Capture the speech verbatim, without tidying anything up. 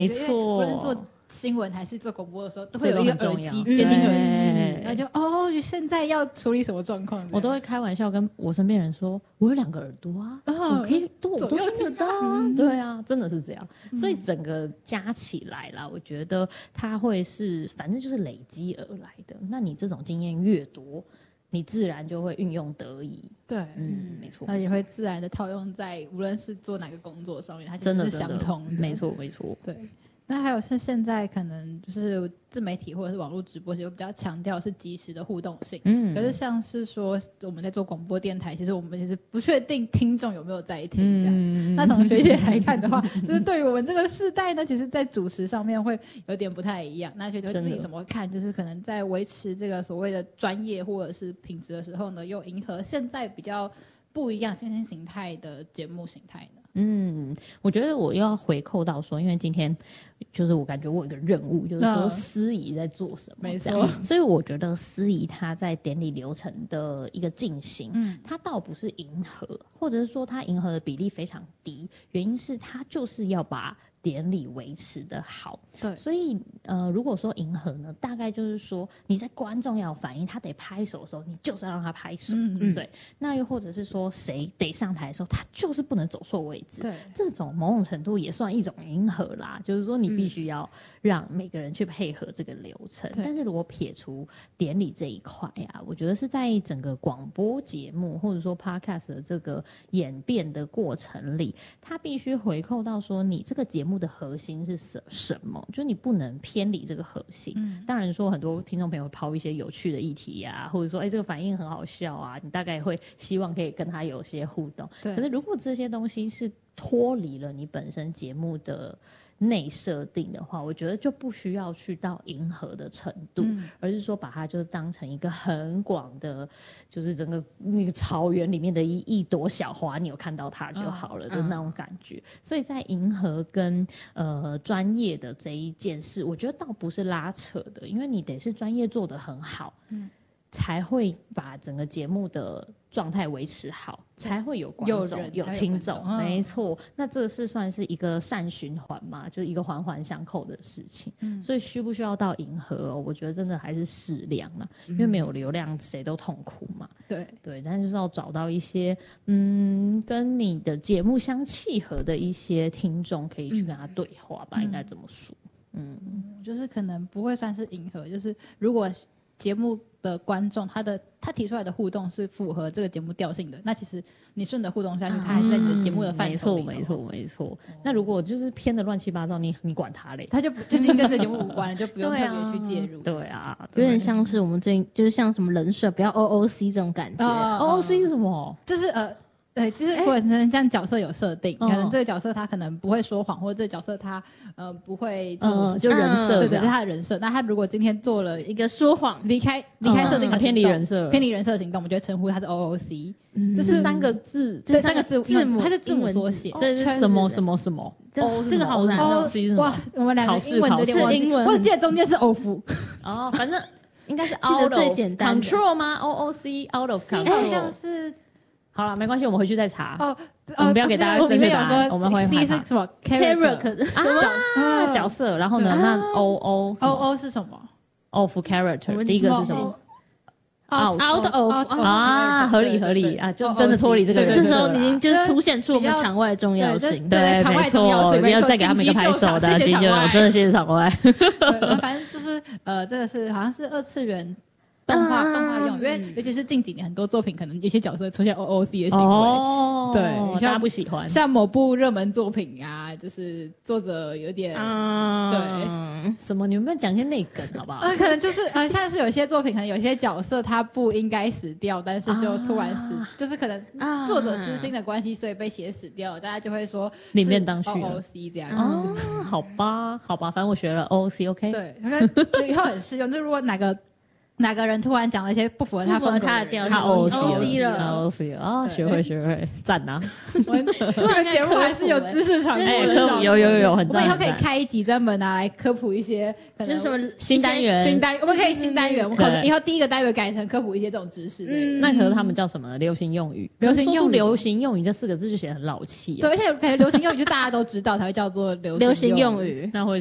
没错， 无论做新闻还是做广播的时候，都会有一个耳机，监听耳机，然后就哦，现在要处理什么状况？ 我都会开玩笑跟我身边人说，我有两个耳朵啊，哦、我可以都我都听得到啊，嗯、对啊，真的是这样。嗯、所以整个加起来啦，我觉得它会是，反正就是累积而来的。那你这种经验越多，你自然就会运用得宜。 对， 嗯，没错， 它也会自然的套用在无论是做哪个工作上面，它其实是相通的。 没错，没错， 对。那还有是现在可能就是自媒体或者是网络直播，其实比较强调是即时的互动性。嗯，可是像是说我们在做广播电台，其实我们其实不确定听众有没有在听这样子。嗯、那从学姐来看的话，就是对于我们这个世代呢，其实在主持上面会有点不太一样。那学姐自己怎么看？就是可能在维持这个所谓的专业或者是品质的时候呢，又迎合现在比较不一样新兴形态的节目形态呢？ 嗯，我觉得我又要回扣到说，因为今天就是我感觉我有一个任务，就是说司仪在做什么， 没错。 所以我觉得司仪他在典礼流程的一个进行，嗯，他倒不是迎合，或者是说他迎合的比例非常低，原因是他就是要把典礼维持的好。 对， 所以呃，如果说迎合呢，大概就是说你在观众要有反应，他得拍手的时候，你就是要让他拍手，嗯嗯，对。那又或者是说谁得上台的时候，他就是不能走错位置， 对， 这种某种程度也算一种迎合啦，就是说你必须要让每个人去配合这个流程。嗯、但是如果撇除典礼这一块啊，我觉得是在整个广播节目或者说 podcast 的这个演变的过程里，它必须回扣到说你这个节目的核心是什什么，就你不能偏离这个核心。嗯、当然说很多听众朋友抛一些有趣的议题啊，或者说哎这个反应很好笑啊，你大概会希望可以跟他有些互动。可是如果这些东西是脱离了你本身节目的内设定的话，我觉得就不需要去到迎合的程度，嗯、而是说把它就当成一个很广的，就是整个那个草原里面的一一朵小花，你有看到它就好了，嗯、就那种感觉。嗯、所以在迎合跟呃专业的这一件事，我觉得倒不是拉扯的，因为你得是专业做得很好，嗯、才会把整个节目的状态维持好，才会有观众 有, 有听众，没错。那这是算是一个善循环嘛，就是一个环环相扣的事情。嗯、所以需不需要到迎合、哦？我觉得真的还是适量啦，因为没有流量谁都痛苦嘛。 对对，但就是要找到一些嗯跟你的节目相契合的一些听众，可以去跟他对话吧，嗯、应该这么说。嗯， 就是可能不会算是迎合，就是如果节目的观众他的他提出来的互动是符合这个节目调性的，那其实你顺着互动下去，他还是在你的节目的范畴里。 没错，没错，没错。那如果就是偏的乱七八糟，你你管他嘞， 他就就已经跟这节目无关了，就不用特别去介入。 对啊， 有点像是我们最就是像什么人设，不要 O O C 这种感觉。 哦、 O O C 是什么？ 就是呃。对，就是如果可能像角色有设定，欸、可能这个角色他可能不会说谎，或者这个角色他呃不会做什么事情， 嗯、就人设、嗯， 对对，是他的人设。那他如果今天做了一个说谎， 离开离开设定的行动， 嗯、偏离人设， 偏离人设的行动，我们就会称呼他是 O O C， 嗯、这是三个字， 对，三个字字母， 它是字母缩写， 对对， 什么什么什么， 哦，这个好难哦 ，C 是什么？ 哇，我们两个英文有点是英文， 我记得中间是 O F， 哦，反正应该是 out of 最简单 control 吗 ？O O C out of control， 好像是。 好了，没关系，我们回去再查。 哦， 我们不要给大家正确答案，我们会 C 是什么 ？character 啊，角色。然后呢，那 O O O O 是什么 ？of character， 第一个是什么 ？out out of 啊，合理合理啊，就是真的脱离这个人设。 这时候你就是凸显出我们场外的重要性。 对，没错，不要再给他们一个拍手的，金九真的谢谢场外。 反正就是呃，这个是好像是二次元。动画动画用，因为尤其是近几年很多作品，可能有些角色出现 O O C 的行为， 哦、 对， 大家不喜欢。 像某部热门作品啊，就是作者有点，嗯、对， 什么？你们不要讲一些内梗好不好？ 呃，可能就是呃，像是有些作品，可能有些角色他不应该死掉，但是就突然死，啊、就是可能作者私心的关系，所以被写死掉了，大家就会说里面当去 O O C 这样。 哦、嗯，好吧，好吧，反正我学了 O O C，OK、okay？ 对，以后很适用。就如果哪个。 哪个人突然讲了一些不符合他风格他的调性， 他 O C 了他 O C 了啊，学会学会，赞啊！ 我们这个节目还是有知识传播哎， 的， 科普有有有很赞。 我们以后可以开一集专门拿来科普一些， 就是什么新单元， 新单我们可以新单元，我们可以后第一个单元改成科普一些这种知识。 嗯，那可是他们叫什么？流行用语。 流行用语， 流行用语这四个字就显得很老气。 对，而且感觉流行用语就大家都知道才会叫做流流行用语。 那会